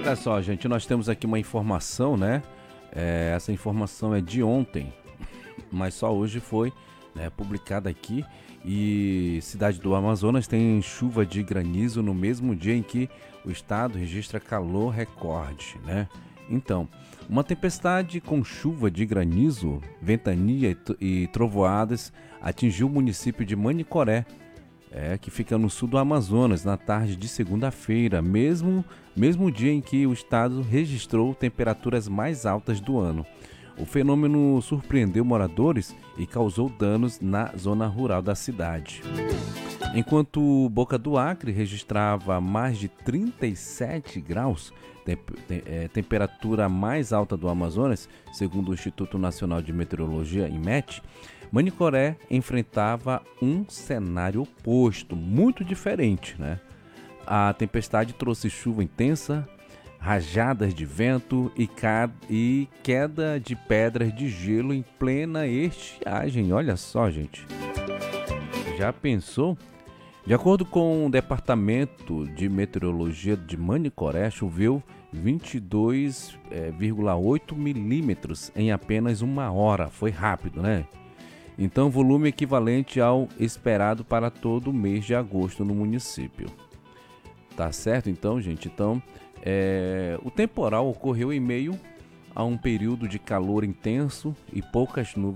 Olha só, gente, nós temos aqui uma informação, né? Essa informação é de ontem, mas só hoje foi, né, publicada aqui. E cidade do Amazonas tem chuva de granizo no mesmo dia em que o estado registra calor recorde, né? Então, uma tempestade com chuva de granizo, ventania e trovoadas atingiu o município de Manicoré, que fica no sul do Amazonas, na tarde de segunda-feira, mesmo dia em que o estado registrou temperaturas mais altas do ano. O fenômeno surpreendeu moradores e causou danos na zona rural da cidade. Enquanto Boca do Acre registrava mais de 37 graus, temperatura mais alta do Amazonas, segundo o Instituto Nacional de Meteorologia, INMET, Manicoré enfrentava um cenário oposto, muito diferente, né? A tempestade trouxe chuva intensa, rajadas de vento e queda de pedras de gelo em plena estiagem. Olha só, gente. Já pensou? De acordo com o Departamento de Meteorologia de Manicoré, choveu 22,8 milímetros em apenas uma hora. Foi rápido, né? Então, volume equivalente ao esperado para todo o mês de agosto no município. Tá certo, então, gente? Então, o temporal ocorreu em meio a um período de calor intenso e poucas nuvens